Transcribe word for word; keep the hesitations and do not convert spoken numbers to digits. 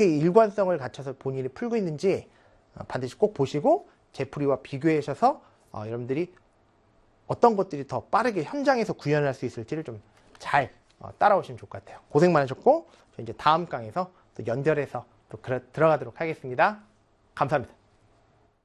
어떻게 일관성을 갖춰서 본인이 풀고 있는지 반드시 꼭 보시고 제프리와 비교하셔서 어, 여러분들이 어떤 것들이 더 빠르게 현장에서 구현할 수 있을지를 좀 잘 어, 따라오시면 좋을 것 같아요. 고생 많으셨고 저 이제 다음 강에서 또 연결해서 또 들어가도록 하겠습니다. 감사합니다.